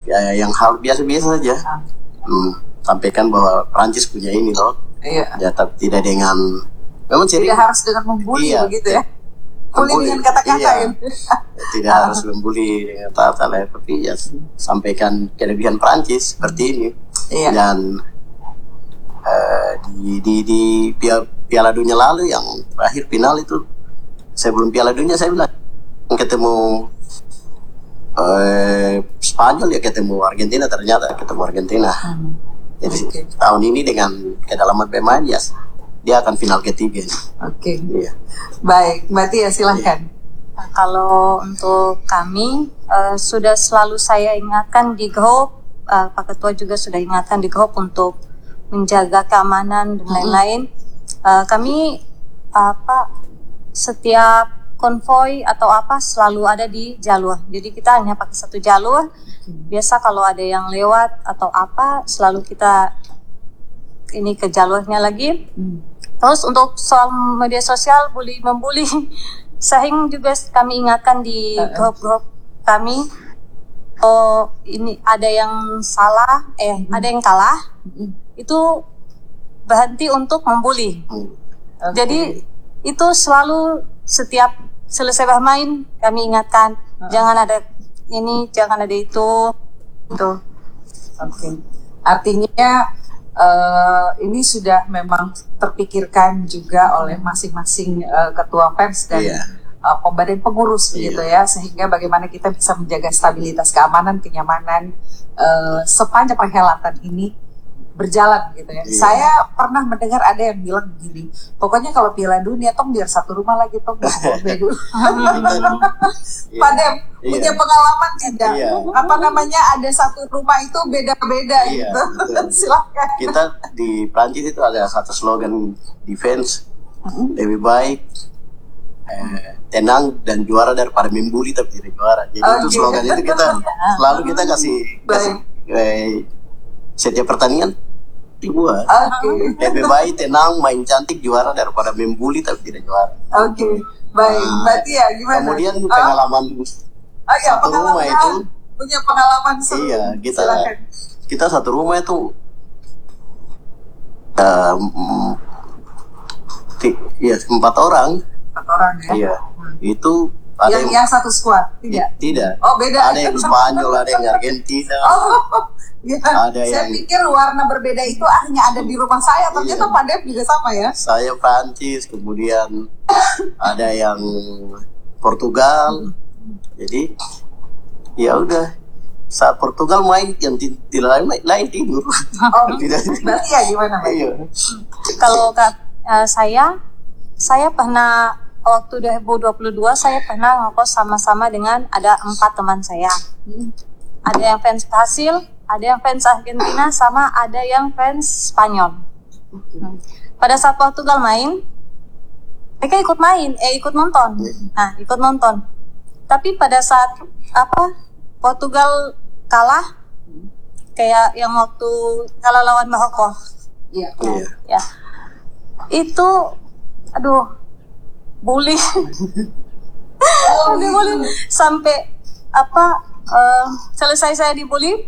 ya, yang hal biasa-biasa saja. Sampaikan bahwa Prancis punya ini loh. Iya. Ya, tapi tidak dengan memang tidak harus dengan membuli begitu ya. Bully dengan kata-kata iya. ya. Tidak harus membuli dengan kata-kata, tapi ya sampaikan kelebihan Prancis seperti ini. Iya. Dan di Piala Dunia lalu yang terakhir final itu, sebelum Piala Dunia saya bilang ketemu Spanyol ya ketemu Argentina, ternyata ketemu Argentina. Jadi tahun ini dengan kedalaman pemain ya dia akan final ketiga. Iya. Baik, Mbak Tia silahkan. Nah, kalau untuk kami sudah selalu saya ingatkan di grup, Pak Ketua juga sudah ingatkan di grup untuk menjaga keamanan dan lain-lain. Kami setiap konvoy atau apa selalu ada di jalur. Jadi kita hanya pakai satu jalur. Biasa kalau ada yang lewat atau apa selalu kita ini ke jalurnya lagi. Terus untuk soal media sosial membuli, sering juga kami ingatkan di grup-grup kami. Oh ini ada yang salah, ada yang kalah, itu berhenti untuk membuli. Jadi itu selalu setiap selesai bermain kami ingatkan, jangan ada ini, jangan ada itu. Artinya ini sudah memang terpikirkan juga oleh masing-masing ketua fans dan badan pengurus begitu ya, sehingga bagaimana kita bisa menjaga stabilitas keamanan, kenyamanan sepanjang perhelatan ini berjalan gitu ya. Saya pernah mendengar ada yang bilang begini, pokoknya kalau Piala Dunia tong biar satu rumah lagi tong dulu. Padahal punya pengalaman tidak? Apa namanya, ada satu rumah itu beda-beda gitu. Silakan. Kita di Prancis itu ada satu slogan defense, lebih baik tenang dan juara daripada membuli tapi tidak juara. Jadi itu slogan itu kita selalu kita kasih setiap pertandingan dibuat. Lebih baik tenang, main cantik, juara daripada membuli tapi tidak juara. Baik, Mbak Tia gimana? Kemudian pengalaman satu rumah itu punya pengalaman seru. Iya, kita satu rumah itu empat orang. 4 orang ya. Iya. Itu ada yang satu squad tidak. Oh, beda. Ada yang Spanyol, ada yang Argentina. Ada saya yang pikir warna berbeda itu hanya ada di rumah saya, ternyata Pak Dev juga sama ya. Saya Prancis, kemudian ada yang Portugal. Jadi ya udah, saat Portugal main yang tidak lain tidur. Berarti ya gimana Mbak? Kalau saya pernah waktu 2022 saya pernah ngekos sama-sama dengan ada 4 teman saya. Ada yang fans Brasil, ada yang fans Argentina, sama ada yang fans Spanyol. Pada saat Portugal main, mereka ikut nonton. Nah, ikut nonton. Tapi pada saat Portugal kalah, kayak yang waktu kalah lawan Maroko. Iya. Itu bully. Bully sampai selesai saya dibully,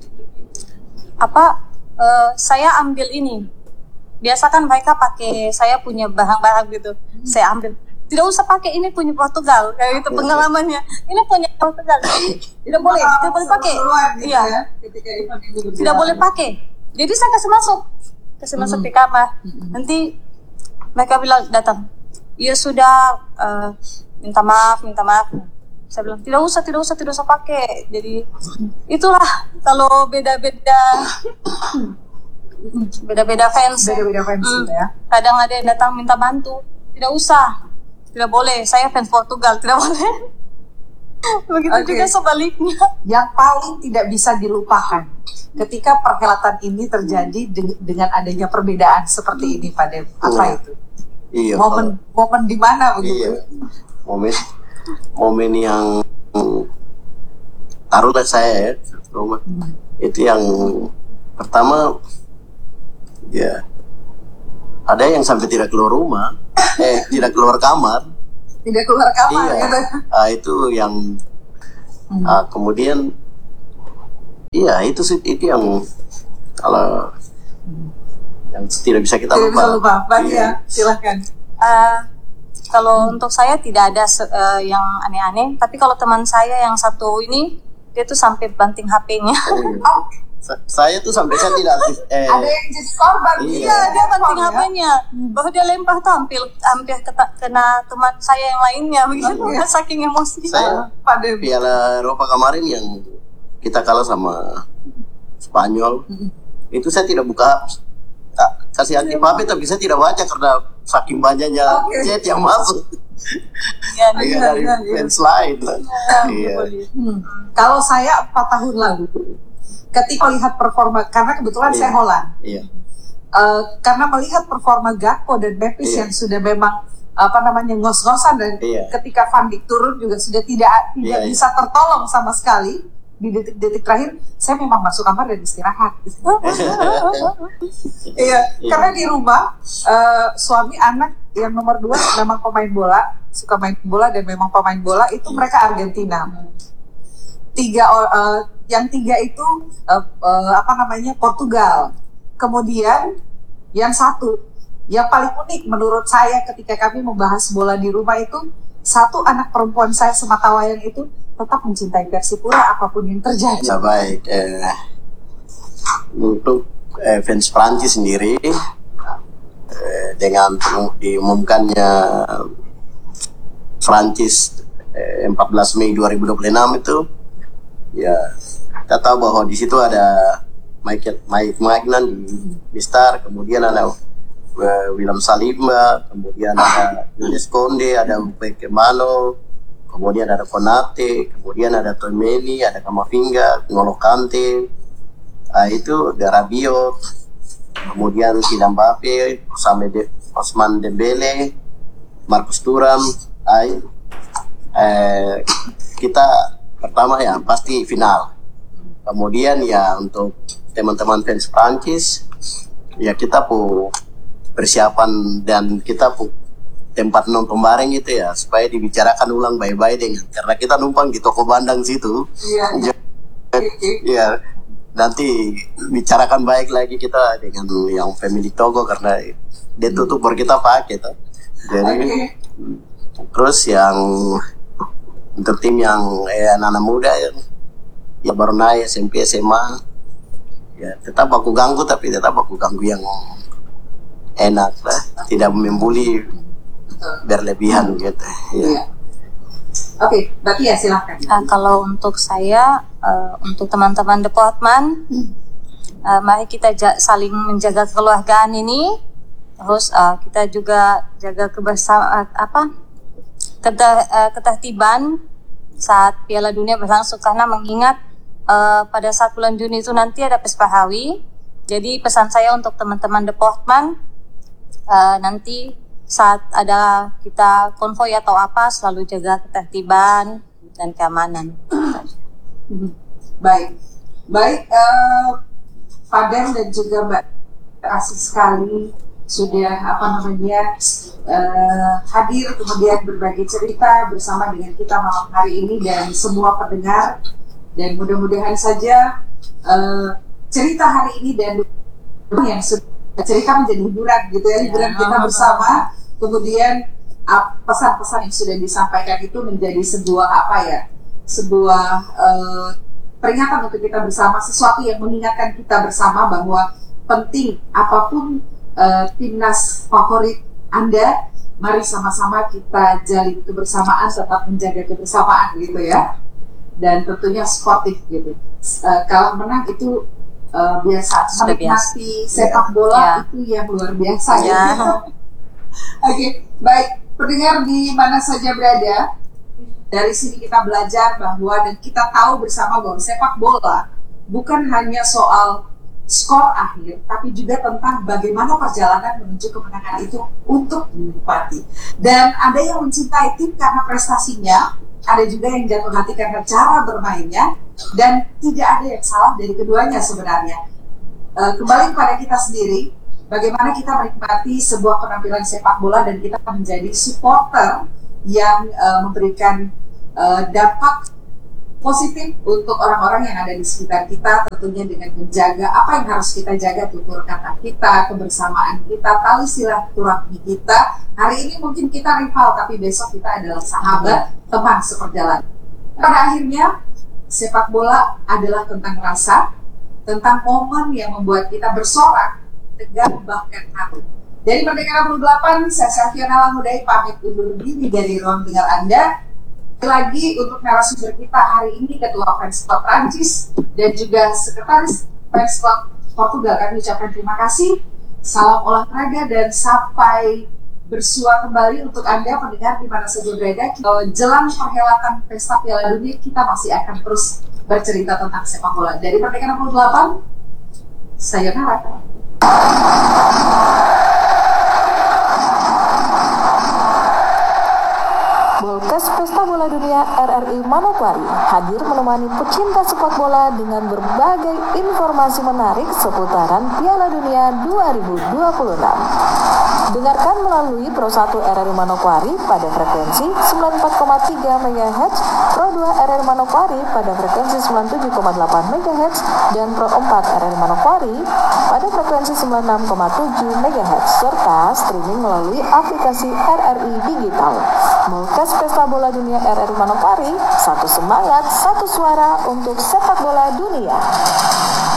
saya ambil ini. Biasa kan mereka pakai, saya punya barang-barang gitu, saya ambil. Tidak usah pakai, ini punya Portugal, kayak gitu pengalamannya. Ini punya Portugal, tidak boleh pakai. Iya, tidak boleh pakai. Jadi saya kasih masuk di kamar. Nanti mereka bilang datang, ya sudah, minta maaf. Saya bilang tidak usah pakai. Jadi itulah kalau beda-beda fans. Beda-beda fans ya. Kadang ada yang datang minta bantu, tidak usah, tidak boleh. Saya fans Portugal, tidak boleh. Begitu juga sebaliknya. Yang paling tidak bisa dilupakan ketika perhelatan ini terjadi dengan adanya perbedaan seperti ini, Pak Dev, apa itu? Iya. Momen di mana begitu? Iya. Momen yang taruhlah saya rumah itu yang pertama ya, ada yang sampai tidak keluar rumah, tidak keluar kamar. Iya. Itu yang kemudian Iya, itu yang kalau yang tidak bisa kita Tidak lupa. bisa lupa. Baik Iya. ya, silahkan. Kalau untuk saya tidak ada yang aneh-aneh, tapi kalau teman saya yang satu ini, dia tuh sampai banting HP-nya. Oh, Saya tuh sampai saya tidak ada yang jadi korban. Iya. Iya, dia banting ya. HP-nya. Bahwa dia lempar tuh hampir kena teman saya yang lainnya begitu. Iya. Saking emosi. Saya Pada Piala Eropa kemarin yang kita kalah sama Spanyol, itu saya tidak buka, kasih aktif HP, tapi saya tidak baca karena saking banyaknya Oke. chat yang masuk. Iya, Iya, dari iya. fans lain. Iya. Kalau saya 4 tahun lalu, ketika melihat performa, karena kebetulan Iya. saya Holland, Iya. karena melihat performa Gakpo dan Memphis Iya. yang sudah memang ngos-ngosan, dan Iya. ketika Van Dijk turun juga sudah tidak Iya, iya. bisa tertolong sama sekali di detik-detik terakhir. Saya memang masuk kamar dan istirahat. Iya, karena di rumah suami anak yang nomor 2 memang pemain bola, suka main bola, dan memang pemain bola itu mereka Argentina. Yang tiga itu Portugal. Kemudian yang satu, yang paling unik menurut saya ketika kami membahas bola di rumah itu, satu anak perempuan saya sematawayang itu tetap mencintai Persipura apapun yang terjadi. Ya baik. Untuk fans Prancis sendiri, dengan diumumkannya Prancis 14 Mei 2026 itu, ya kita tahu bahwa di situ ada Mike Maignan di Star, kemudian ada William Saliba, kemudian ada Jules Kounde, ada Upeke Mano, kemudian ada Konate, kemudian ada Tomeni, ada Kamavinga, N'Golo Kante, itu ada Rabiot, kemudian Kylian Mbappe, Ousmane Dembele, Marcus Thuram. Kita pertama ya pasti final. Kemudian ya untuk teman-teman fans Prancis, ya kita persiapan dan kita tempat nonton bareng itu ya supaya dibicarakan ulang baik-baik dengan, karena kita numpang di toko bandang situ. Iya. Ya nanti bicarakan baik lagi kita dengan yang pemilik toko karena dia tutup baru kita pakai tuh. Jadi terus yang untuk tim yang anak-anak muda ya baru naik SMP SMA, ya tetap aku ganggu, tapi tetap aku ganggu yang enak lah, tidak membuli berlebihan gitu. Iya. Oke, berarti ya silahkan. Kalau untuk saya, untuk teman-teman Deportman, mari kita saling menjaga kekeluargaan ini. Terus kita juga jaga ketertiban saat Piala Dunia berlangsung, karena mengingat pada saat bulan Juni itu nanti ada Pespahawi. Jadi pesan saya untuk teman-teman Deportman, nanti saat ada kita konvoy atau apa, selalu jaga ketertiban dan keamanan. Baik, Pak Dan dan juga Mbak, asik sekali sudah hadir kemudian berbagi cerita bersama dengan kita malam hari ini dan semua pendengar, dan mudah-mudahan saja cerita hari ini dan yang sudah cerita menjadi hiburan gitu ya, hiburan kita bersama. Kemudian pesan-pesan yang sudah disampaikan itu menjadi sebuah peringatan untuk kita bersama, sesuatu yang mengingatkan kita bersama bahwa penting apapun timnas favorit Anda, mari sama-sama kita jalin kebersamaan, tetap menjaga kebersamaan gitu ya, dan tentunya sportif gitu. Kalau menang itu biasa, menikmati sepak bola itu yang luar biasa ya. Oke, baik pendengar di mana saja berada, dari sini kita belajar bahwa dan kita tahu bersama bahwa sepak bola bukan hanya soal skor akhir, tapi juga tentang bagaimana perjalanan menuju kemenangan itu untuk dinikmati. Dan ada yang mencintai tim karena prestasinya, ada juga yang jatuh hati karena cara bermainnya, dan tidak ada yang salah dari keduanya sebenarnya. Kembali kepada kita sendiri, bagaimana kita menikmati sebuah penampilan sepak bola dan kita menjadi supporter yang memberikan dampak positif untuk orang-orang yang ada di sekitar kita, tentunya dengan menjaga apa yang harus kita jaga, tutur kata kita, kebersamaan kita, tali silaturahmi kita. Hari ini mungkin kita rival, tapi besok kita adalah sahabat, teman seperjalanan. Pada akhirnya, sepak bola adalah tentang rasa, tentang momen yang membuat kita bersorak, tegang, bahkan haru. Dari Merdeka 68, saya Safiana Lamudai pamit undur diri dari ruang dengar Anda. Lagi untuk narasumber kita hari ini, Ketua Fans Club Prancis dan juga Sekretaris Fans Club Portugal, kami ucapkan terima kasih. Salam olahraga dan sampai bersua kembali untuk Anda pendengar di mana saja berada. Jelang perhelatan Pesta Piala Dunia, kita masih akan terus bercerita tentang sepak bola. Dari Merdeka 68, sayonara. Bolkes Pesta Bola Dunia RRI Manokwari hadir menemani pecinta sepak bola dengan berbagai informasi menarik seputaran Piala Dunia 2026. Dengarkan melalui Pro 1 RRI Manokwari pada frekuensi 94,3 MHz, Pro 2 RRI Manokwari pada frekuensi 97,8 MHz, dan Pro 4 RRI Manokwari pada frekuensi 96,7 MHz, serta streaming melalui aplikasi RRI Digital. Bolkes Pesta Bola Dunia RRI Manokwari, satu semangat, satu suara untuk sepak bola dunia.